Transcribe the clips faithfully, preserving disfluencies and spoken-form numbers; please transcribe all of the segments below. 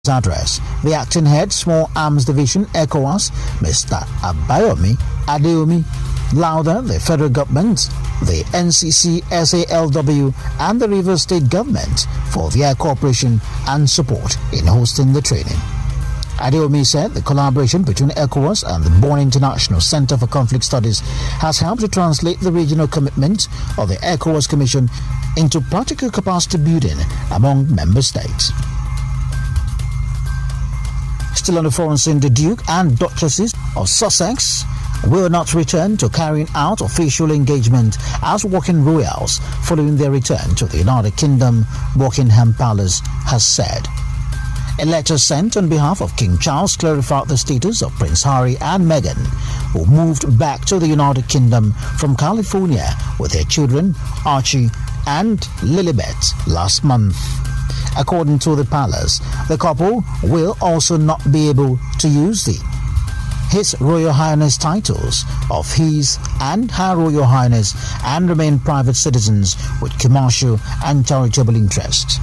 address, the acting head, Small Arms Division, ECOWAS, Mister Abayomi Adeomi, louder the federal government, the N C C, S A L W, and the Rivers State government for their cooperation and support in hosting the training. Adeomi said the collaboration between ECOWAS and the Bonn International Center for Conflict Studies has helped to translate the regional commitment of the ECOWAS Commission into practical capacity building among member states. Still on the foreign scene, the Duke and Duchesses of Sussex will not return to carrying out official engagement as working royals following their return to the United Kingdom, Buckingham Palace has said. A letter sent on behalf of King Charles clarified the status of Prince Harry and Meghan, who moved back to the United Kingdom from California with their children Archie and Lilibet last month. According to the palace, the couple will also not be able to use the His Royal Highness titles of His and Her Royal Highness and remain private citizens with commercial and charitable interests.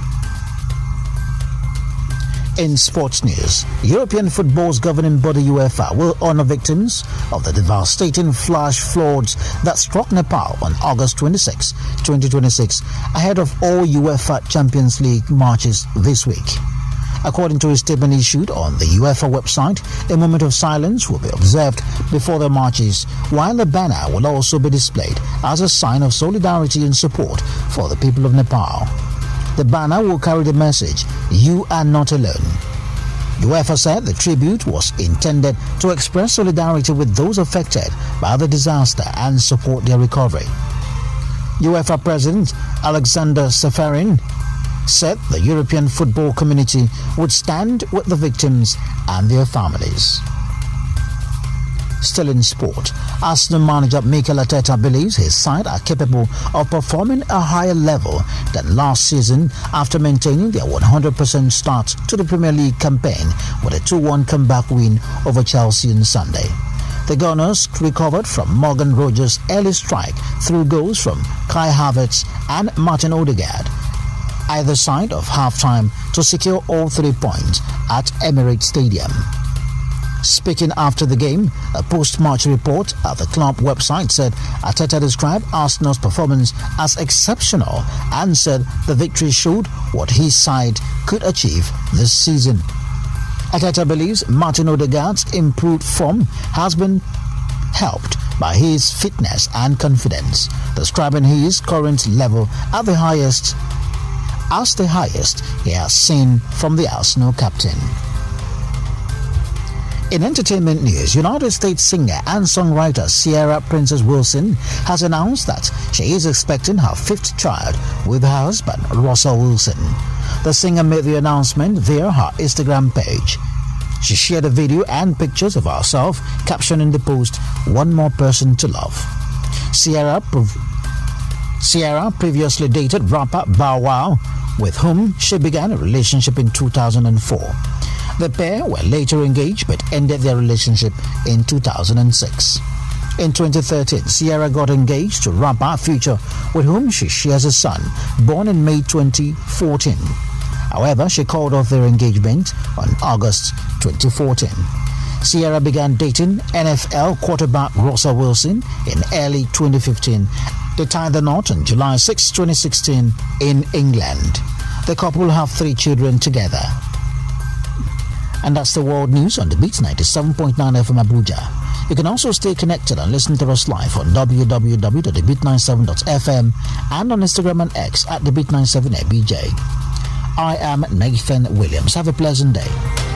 In sports news, European football's governing body UEFA will honour victims of the devastating flash floods that struck Nepal on August twenty-sixth, twenty twenty-six, ahead of all UEFA Champions League matches this week. According to a statement issued on the UEFA website, a moment of silence will be observed before the matches, while a banner will also be displayed as a sign of solidarity and support for the people of Nepal. The banner will carry the message, "You are not alone." UEFA said the tribute was intended to express solidarity with those affected by the disaster and support their recovery. UEFA President Alexander Seferin said the European football community would stand with the victims and their families. Still in sport, Arsenal manager Mikel Arteta believes his side are capable of performing a higher level than last season after maintaining their one hundred percent start to the Premier League campaign with a two one comeback win over Chelsea on Sunday. The Gunners recovered from Morgan Rogers' early strike through goals from Kai Havertz and Martin Odegaard, either side of halftime, to secure all three points at Emirates Stadium. Speaking after the game, a post-match report at the club website said Arteta described Arsenal's performance as exceptional and said the victory showed what his side could achieve this season. Arteta believes Martin Odegaard's improved form has been helped by his fitness and confidence, describing his current level at the highest as the highest he has seen from the Arsenal captain. In entertainment news, United States singer and songwriter Ciara Princess Wilson has announced that she is expecting her fifth child with her husband, Russell Wilson. The singer made the announcement via her Instagram page. She shared a video and pictures of herself, captioning the post, "One more person to love." Ciara, Ciara previously dated rapper Bow Wow, with whom she began a relationship in two thousand four. The pair were later engaged but ended their relationship in two thousand six. In twenty thirteen, Ciara got engaged to rapper Future, with whom she shares a son, born in May twenty fourteen. However, she called off their engagement on August twenty fourteen. Ciara began dating N F L quarterback Russell Wilson in early twenty fifteen. They tied the knot on July sixth, twenty sixteen in England. The couple have three children together. And that's the world news on the Beat ninety-seven point nine F M Abuja. You can also stay connected and listen to us live on w w w dot the beat ninety-seven dot f m and on Instagram and X at the beat ninety-seven A B J. I am Nathan Williams. Have a pleasant day.